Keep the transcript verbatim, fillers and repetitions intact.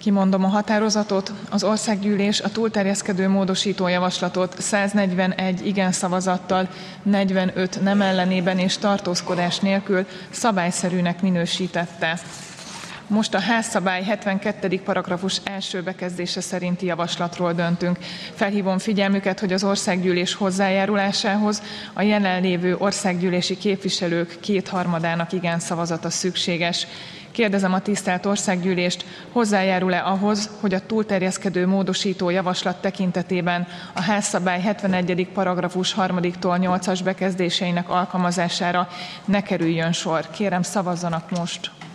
Kimondom a határozatot. Az országgyűlés a túlterjeszkedő módosító javaslatot száznegyvenegy igen szavazattal, negyvenöt nem ellenében és tartózkodás nélkül szabályszerűnek minősítette. Most a házszabály hetvenkettedik paragrafus első bekezdése szerinti javaslatról döntünk. Felhívom figyelmüket, hogy az országgyűlés hozzájárulásához a jelenlévő országgyűlési képviselők kétharmadának igen szavazata szükséges. Kérdezem a tisztelt országgyűlést, hozzájárul-e ahhoz, hogy a túlterjeszkedő módosító javaslat tekintetében a házszabály hetvenegyedik paragrafus harmadiktól nyolcas bekezdéseinek alkalmazására ne kerüljön sor. Kérem, szavazzanak most!